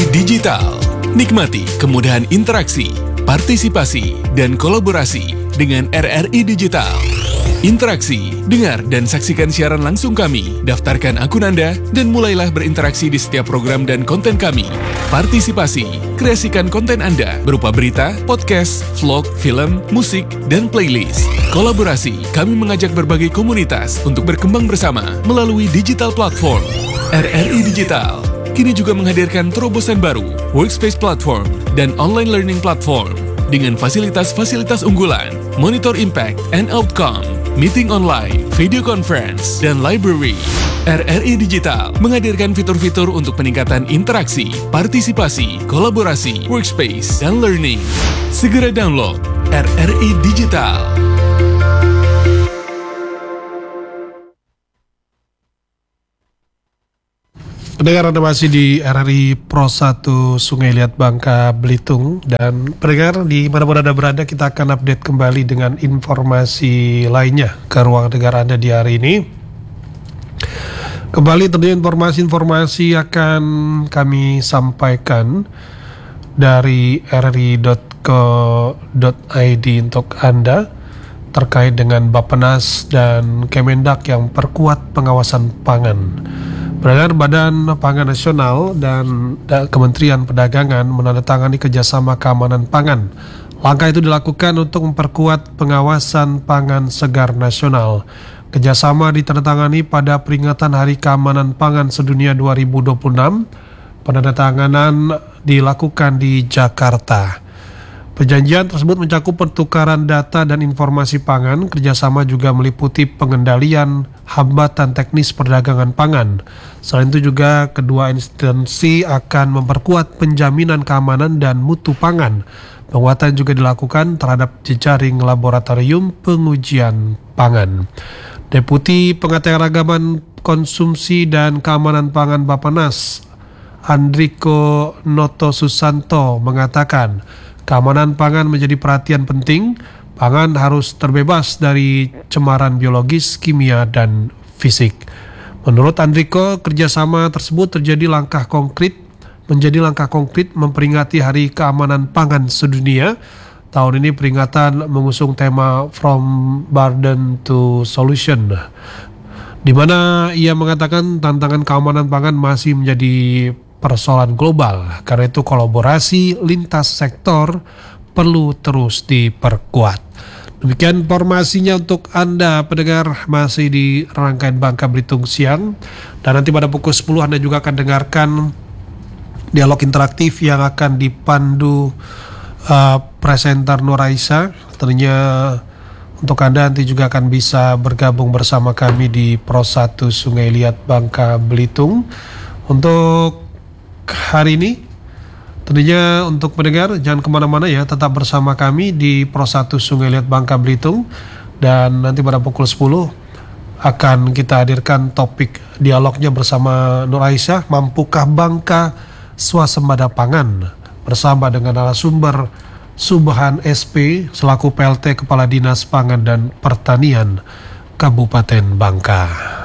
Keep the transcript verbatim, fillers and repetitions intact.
I Digital. Nikmati kemudahan interaksi, partisipasi, dan kolaborasi dengan R R I Digital. Interaksi, dengar dan saksikan siaran langsung kami, daftarkan akun Anda, dan mulailah berinteraksi di setiap program dan konten kami. Partisipasi, kreasikan konten Anda berupa berita, podcast, vlog, film, musik, dan playlist. Kolaborasi, kami mengajak berbagai komunitas untuk berkembang bersama melalui digital platform. R R I Digital kini juga menghadirkan terobosan baru, workspace platform, dan online learning platform dengan fasilitas-fasilitas unggulan, monitor impact and outcome, meeting online, video conference, dan library. R R I Digital menghadirkan fitur-fitur untuk peningkatan interaksi, partisipasi, kolaborasi, workspace, dan learning. Segera download R R I Digital. Pendengar, Anda masih di R R I Pro satu Sungai Liat Bangka Belitung. Dan pendengar, di mana-mana Anda berada, kita akan update kembali dengan informasi lainnya ke ruang dengar Anda di hari ini. Kembali tentunya informasi-informasi akan kami sampaikan dari r r i dot co dot i d untuk Anda terkait dengan Bappenas dan Kemendak yang perkuat pengawasan pangan. Pendengar, Badan Pangan Nasional dan Kementerian Perdagangan menandatangani kerjasama keamanan pangan. Langkah itu dilakukan untuk memperkuat pengawasan pangan segar nasional. Kerjasama ditandatangani pada peringatan Hari Keamanan Pangan Sedunia dua ribu dua puluh enam. Penandatanganan dilakukan di Jakarta. Perjanjian tersebut mencakup pertukaran data dan informasi pangan. Kerjasama juga meliputi pengendalian hambatan teknis perdagangan pangan. Selain itu juga kedua instansi akan memperkuat penjaminan keamanan dan mutu pangan. Penguatan juga dilakukan terhadap jejaring laboratorium pengujian pangan. Deputi Pengatengeragaman Konsumsi dan Keamanan Pangan Bappenas, Andriko Noto Susanto, mengatakan keamanan pangan menjadi perhatian penting. Pangan harus terbebas dari cemaran biologis, kimia, dan fisik. Menurut Andriko, kerjasama tersebut terjadi langkah konkret, menjadi langkah konkret memperingati Hari Keamanan Pangan Sedunia. Tahun ini peringatan mengusung tema From Burden to Solution, di mana ia mengatakan tantangan keamanan pangan masih menjadi persoalan global. Karena itu kolaborasi lintas sektor perlu terus diperkuat. Demikian informasinya untuk Anda pendengar, masih di rangkaian Bangka Belitung Siang. Dan nanti pada pukul sepuluh Anda juga akan dengarkan dialog interaktif yang akan dipandu uh, presenter Nur Aisyah. Tentunya untuk Anda nanti juga akan bisa bergabung bersama kami di Pro satu Sungai Liat Bangka Belitung. Untuk hari ini tentunya untuk pendengar jangan kemana-mana ya, tetap bersama kami di Pro satu Sungai Liat Bangka Belitung. Dan nanti pada pukul sepuluh akan kita hadirkan topik dialognya bersama Nur Aisyah, mampukah Bangka swasembada pangan, bersama dengan narasumber Subhan S P selaku P L T Kepala Dinas Pangan dan Pertanian Kabupaten Bangka.